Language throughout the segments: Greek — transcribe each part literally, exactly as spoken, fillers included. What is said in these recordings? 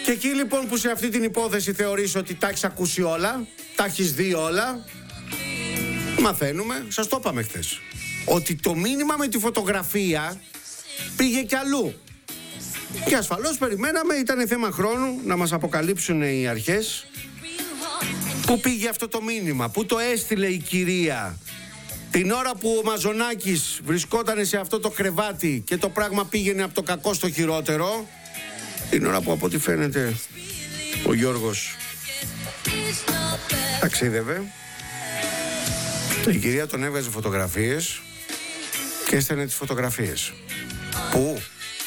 Και εκεί λοιπόν που σε αυτή την υπόθεση θεωρείς ότι τα έχεις ακούσει όλα, τα έχεις δει όλα, μαθαίνουμε, σας το είπαμε χθες, ότι το μήνυμα με τη φωτογραφία πήγε κι αλλού. Και ασφαλώς περιμέναμε, ήταν θέμα χρόνου να μας αποκαλύψουν οι αρχές πού πήγε αυτό το μήνυμα, πού το έστειλε η κυρία την ώρα που ο Μαζονάκης βρισκόταν σε αυτό το κρεβάτι και το πράγμα πήγαινε από το κακό στο χειρότερο, την ώρα που από ό,τι φαίνεται ο Γιώργος ταξίδευε. Η κυρία τον έβγαζε φωτογραφίες και έστελνε τις φωτογραφίες. Πού?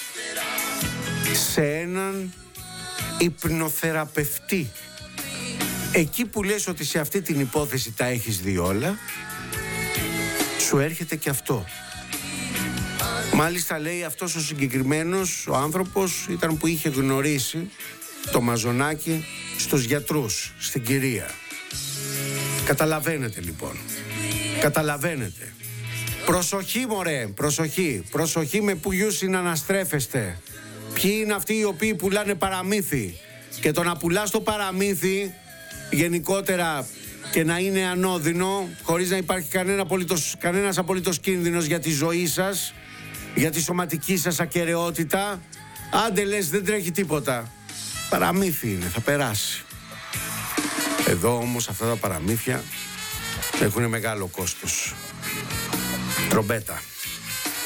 Σε έναν υπνοθεραπευτή. Εκεί που λες ότι σε αυτή την υπόθεση τα έχεις δει όλα, σου έρχεται και αυτό. Μάλιστα λέει αυτός ο συγκεκριμένος ο άνθρωπος ήταν που είχε γνωρίσει το Μαζονάκι στους γιατρούς, στην κυρία. Καταλαβαίνετε λοιπόν. Καταλαβαίνετε. Προσοχή μωρέ, προσοχή. Προσοχή με ποιους συναναστρέφεστε. Ποιοι είναι αυτοί οι οποίοι πουλάνε παραμύθι. Και το να πουλάς το παραμύθι γενικότερα και να είναι ανώδυνο, χωρίς να υπάρχει κανένα απολύτως, κανένας απολύτως κίνδυνος για τη ζωή σας, για τη σωματική σας ακεραιότητα, άντε λες δεν τρέχει τίποτα. Παραμύθι είναι, θα περάσει. Εδώ όμως αυτά τα παραμύθια έχουν μεγάλο κόστος. Τρομπέτα.